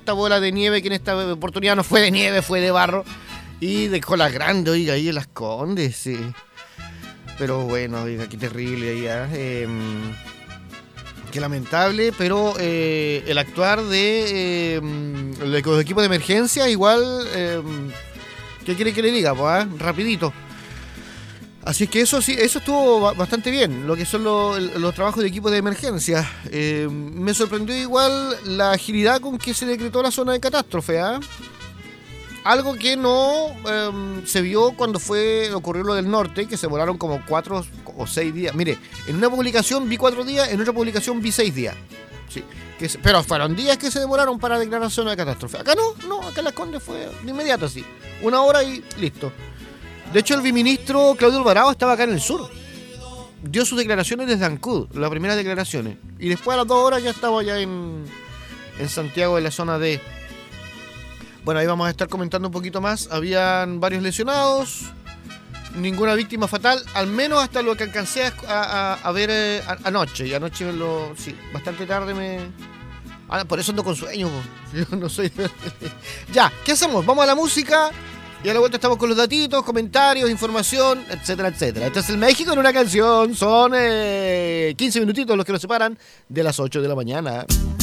esta bola de nieve, que en esta oportunidad no fue de nieve, fue de barro. Y dejó la grande, oiga, ahí en Las Condes, sí. Pero bueno, oiga, qué terrible ahí, qué lamentable, pero el actuar de los equipos de emergencia, igual, ¿qué quiere que le diga? Pues, rapidito. Así es que eso sí, eso estuvo bastante bien, lo que son los trabajos de equipo de emergencia. Me sorprendió igual la agilidad con que se decretó la zona de catástrofe, ¿ah? Algo que no se vio cuando ocurrió lo del norte, que se volaron como 4 o 6 días. Mire, en una publicación vi 4 días, en otra publicación vi 6 días. Sí, pero fueron días que se demoraron para declarar zona de catástrofe. Acá no, acá en Las Condes fue de inmediato así. 1 hora y listo. De hecho, el viceministro Claudio Alvarado estaba acá en el sur. Dio sus declaraciones desde Ancud, las primeras declaraciones. Y después a las 2 horas ya estaba allá en Santiago, en la zona de... Bueno, ahí vamos a estar comentando un poquito más. Habían varios lesionados, ninguna víctima fatal, al menos hasta lo que alcancé a ver anoche. Y anoche, sí, bastante tarde por eso ando con sueño. Yo no soy... Ya, ¿qué hacemos? Vamos a la música y a la vuelta estamos con los datitos, comentarios, información, etcétera, etcétera. Este es el México en una canción. Son 15 minutitos los que nos separan de las 8 de la mañana.